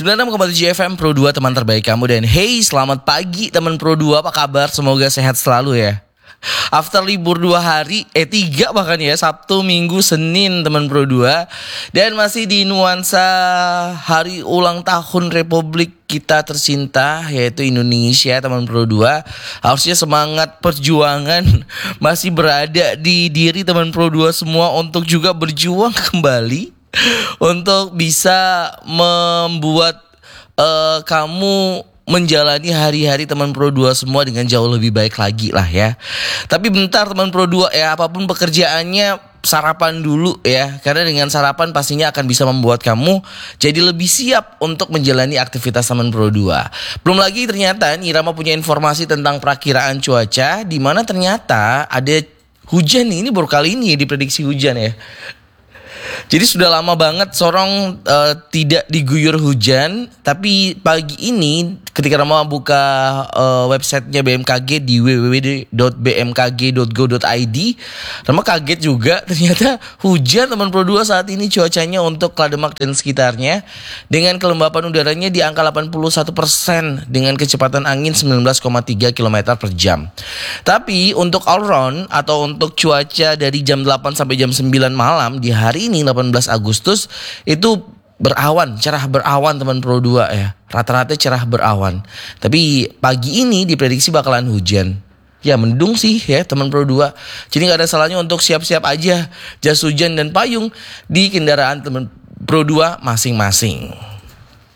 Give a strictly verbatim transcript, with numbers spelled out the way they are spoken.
sembilan puluh enam koma tujuh F M Pro dua, teman terbaik kamu. Dan hey, selamat pagi teman Pro dua, apa kabar? Semoga sehat selalu ya. After libur dua hari, eh tiga bahkan ya, Sabtu, Minggu, Senin teman Pro dua. Dan masih di nuansa hari ulang tahun Republik kita tercinta, yaitu Indonesia teman Pro dua. Harusnya semangat perjuangan masih berada di diri teman Pro dua semua untuk juga berjuang kembali untuk bisa membuat uh, kamu menjalani hari-hari teman Pro dua semua dengan jauh lebih baik lagi lah ya. Tapi bentar teman Pro dua ya, apapun pekerjaannya, sarapan dulu ya. Karena dengan sarapan pastinya akan bisa membuat kamu jadi lebih siap untuk menjalani aktivitas teman Pro dua. Belum lagi ternyata Irama punya informasi tentang perakiraan cuaca, di mana ternyata ada hujan nih. Ini baru kali ini diprediksi hujan ya. Jadi sudah lama banget Sorong uh, tidak diguyur hujan. Tapi pagi ini ketika Rama buka uh, websitenya B M K G di w w w dot b m k g dot go dot i d, Rama kaget juga ternyata hujan teman Pro dua saat ini cuacanya untuk Klademak dan sekitarnya, dengan kelembapan udaranya di angka delapan puluh satu persen dengan kecepatan angin sembilan belas koma tiga kilometer per jam. Tapi untuk all round atau untuk cuaca dari jam delapan sampai jam sembilan malam di hari ini delapan belas Agustus itu berawan, cerah berawan teman Pro dua ya. Rata-rata cerah berawan. Tapi pagi ini diprediksi bakalan hujan. Ya mendung sih ya teman Pro dua. Jadi gak ada salahnya untuk siap-siap aja jas hujan dan payung di kendaraan teman Pro dua masing-masing.